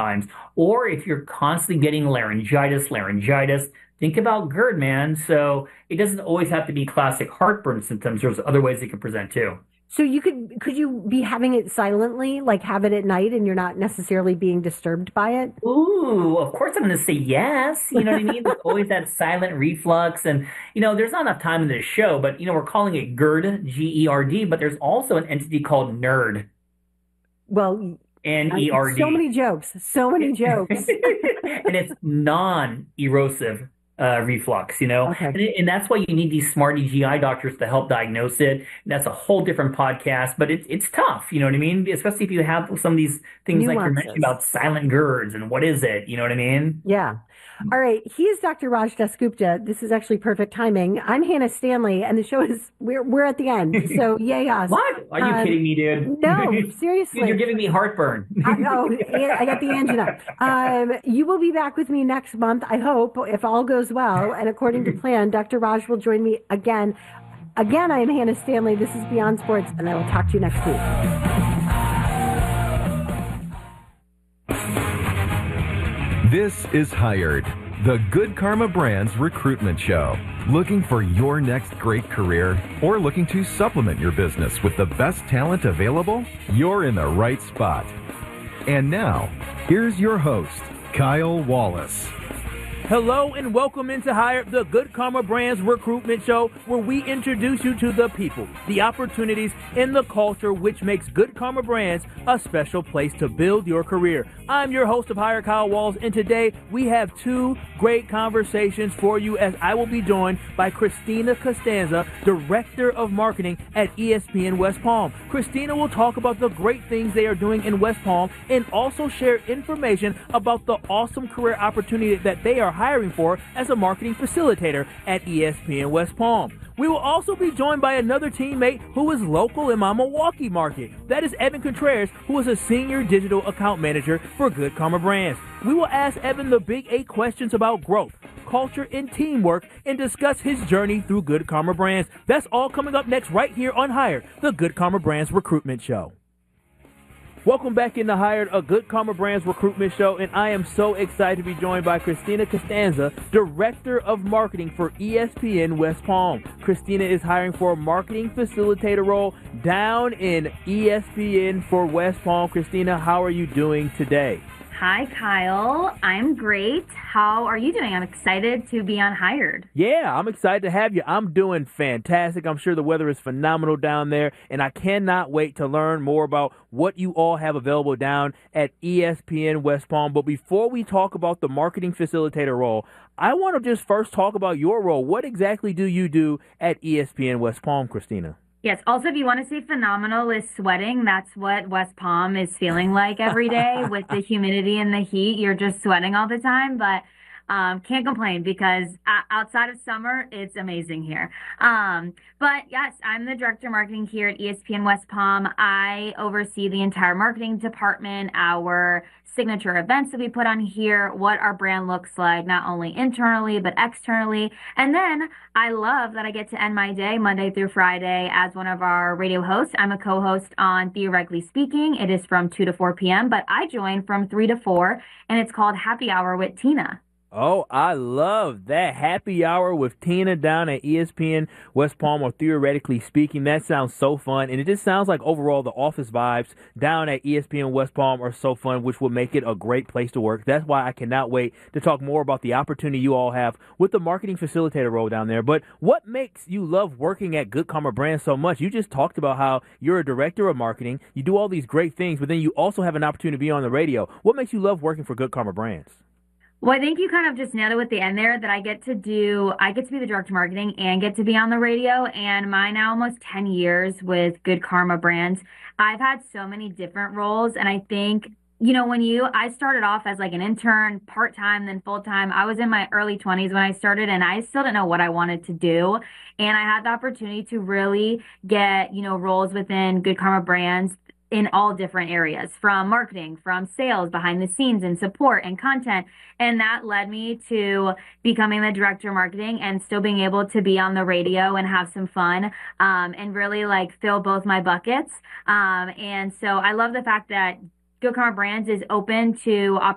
times. Or if you're constantly getting laryngitis, think about GERD, man. So it doesn't always have to be classic heartburn symptoms. There's other ways it can present too. So could you be having it silently, like have it at night and you're not necessarily being disturbed by it? Ooh, of course I'm going to say yes. You know what I mean? There's always that silent reflux. And, there's not enough time in this show, but, we're calling it GERD, Gerd, but there's also an entity called NERD, Well, so Nerd. many jokes, so many jokes. And it's non-erosive reflux, Okay. and that's why you need these smarty GI doctors to help diagnose it. And that's a whole different podcast, but it's tough, you know what I mean? Especially if you have some of these things like you're mentioning Nuances. about silent GERDs and what is it, you know what I mean? Yeah. All right. He is Dr. Raj Dasgupta. This is actually perfect timing. I'm Hannah Stanley, and the show is we're at the end. So yay us. What? Are you kidding me, dude? No, Dude, you're seriously. giving me heartburn. I got the angina. You will be back with me next month, I hope, if all goes well. And according to plan, Dr. Raj will join me again. Again, I am Hannah Stanley. This is Beyond Sports, and I will talk to you next week. This is Hired, the Good Karma Brands recruitment show. Looking for your next great career or looking to supplement your business with the best talent available? You're in the right spot. And now, here's your host, Kyle Wallace. Hello and welcome into Hire, the Good Karma Brands recruitment show, where we introduce you to the people, the opportunities, and the culture which makes Good Karma Brands a special place to build your career. I'm your host of Hire, Kyle Wallace, and today we have two great conversations for you as I will be joined by Christina Costanza, Director of Marketing at ESPN West Palm. Christina will talk about the great things they are doing in West Palm and also share information about the awesome career opportunity that they are hiring for as a marketing facilitator at ESPN West Palm. We will also be joined by another teammate who is local in my Milwaukee market. That is Evan Contreras, who is a senior digital account manager for Good Karma Brands. We will ask Evan the big 8 questions about growth, culture, and teamwork and discuss his journey through Good Karma Brands. That's all coming up next right here on Hired, the Good Karma Brands recruitment show. Welcome back into Hired, a Good Karma Brands recruitment show, and I am so excited to be joined by Christina Costanza, Director of Marketing for ESPN West Palm. Christina is hiring for a marketing facilitator role down in ESPN for West Palm. Christina, how are you doing today? Hi, Kyle. I'm great. How are you doing? I'm excited to be on Hired. Yeah, I'm excited to have you. I'm doing fantastic. I'm sure the weather is phenomenal down there, and I cannot wait to learn more about what you all have available down at ESPN West Palm. But before we talk about the marketing facilitator role, I want to just first talk about your role. What exactly do you do at ESPN West Palm, Christina? Yes. Also, if you want to say phenomenal is sweating, that's what West Palm is feeling like every day with the humidity and the heat. You're just sweating all the time, but can't complain because outside of summer, it's amazing here. But yes, I'm the director of marketing here at ESPN West Palm. I oversee the entire marketing department, our signature events that we put on here, what our brand looks like, not only internally, but externally. And then I love that I get to end my day Monday through Friday as one of our radio hosts. I'm a co-host on Theoretically Speaking. It is from 2 to 4 p.m., but I join from 3 to 4, and it's called Happy Hour with Tina. Oh, I love that. Happy hour with Tina down at ESPN West Palm, or Theoretically Speaking. That sounds so fun. And it just sounds like overall the office vibes down at ESPN West Palm are so fun, which will make it a great place to work. That's why I cannot wait to talk more about the opportunity you all have with the marketing facilitator role down there. But what makes you love working at Good Karma Brands so much? You just talked about how you're a director of marketing. You do all these great things, but then you also have an opportunity to be on the radio. What makes you love working for Good Karma Brands? Well, I think you kind of just nailed it with the end there that I get to be the director of marketing and get to be on the radio. And my now almost 10 years with Good Karma Brands, I've had so many different roles. And I think, I started off as like an intern, part-time, then full-time. I was in my early 20s when I started, and I still didn't know what I wanted to do. And I had the opportunity to really get, roles within Good Karma Brands in all different areas, from marketing, from sales, behind the scenes, and support and content. And that led me to becoming the director of marketing and still being able to be on the radio and have some fun, and really like fill both my buckets. And so I love the fact that Good Karma Brands is open to